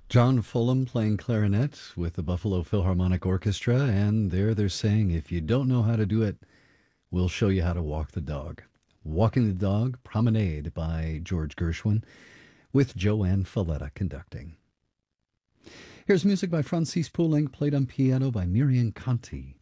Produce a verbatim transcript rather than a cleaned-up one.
John Fulham playing clarinet with the Buffalo Philharmonic Orchestra, and there they're saying, if you don't know how to do it, we'll show you how to walk the dog. Walking the Dog Promenade by George Gershwin with Joanne Falletta conducting. Here's music by Francis Poulenc, played on piano by Miriam Conti.